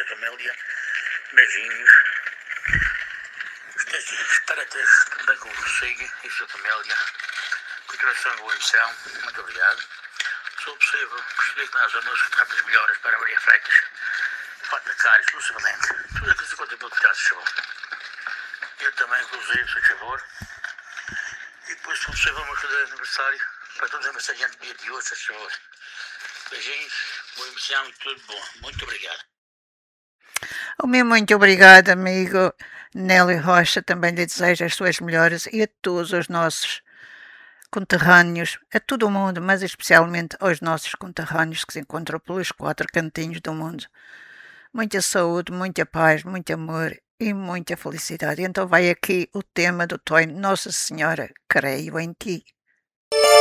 Rocha Camélia, beijinhos. Espero ter tudo bem com consigo e sua família. Continuação de boa emissão, muito obrigado. Se for possível, gostaria que nós vamos escutar as melhoras para Maria Freitas, Fata Cares, Lúcia Valente, tudo aquilo que contribui para o favor. Eu também, inclusive, se favor. E depois, se for possível, vamos fazer aniversário para todos os aniversariantes do dia de hoje, se favor. Beijinhos, boa emissão e tudo bom. Muito obrigado. O meu muito obrigado, amigo Nélio Rocha. Também lhe desejo as suas melhoras e a todos os nossos conterrâneos, a todo o mundo, mas especialmente aos nossos conterrâneos que se encontram pelos 4 cantinhos do mundo. Muita saúde, muita paz, muito amor e muita felicidade. Então vai aqui o tema do Toy Nossa Senhora, creio em ti.